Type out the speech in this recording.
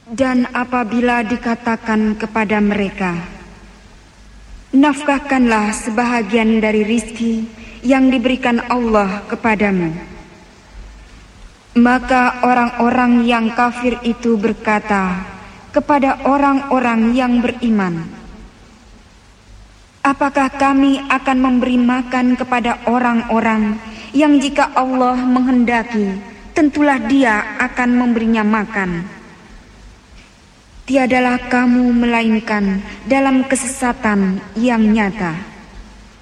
Dan apabila dikatakan kepada mereka, nafkahkanlah sebahagian dari rizki yang diberikan Allah kepadamu, maka orang-orang yang kafir itu berkata kepada orang-orang yang beriman, apakah kami akan memberi makan kepada orang-orang yang jika Allah menghendaki, tentulah Dia akan memberinya makan? Tiadalah kamu melainkan dalam kesesatan yang nyata.